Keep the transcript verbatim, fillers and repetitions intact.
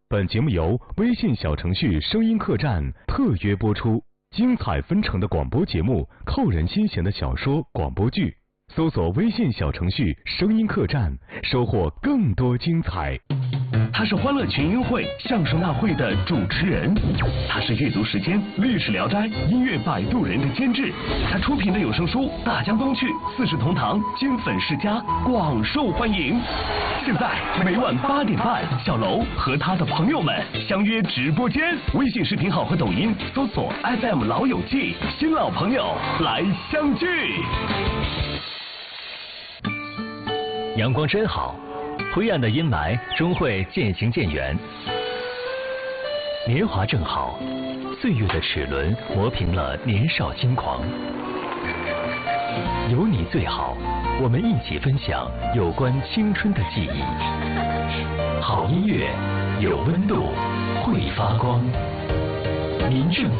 本节目由微信小程序声音客栈特约播出，精彩纷呈的广播节目，扣人心弦的小说广播剧，搜索微信小程序声音客栈，收获更多精彩。 他是欢乐群英会相声大会的主持人，他是阅读时间、历史聊斋、音乐摆渡人的监制，他出品的有声书《大江东去》《四世同堂》《金粉世家》广受欢迎。现在每晚八点半，小楼和他的朋友们相约直播间，微信视频号和抖音搜索 F M 老友记，新老朋友来相聚。 阳光真好，灰暗的阴霾终会渐行渐远。年华正好，岁月的齿轮磨平了年少轻狂。有你最好，我们一起分享有关青春的记忆。好音乐有温度，会发光。您正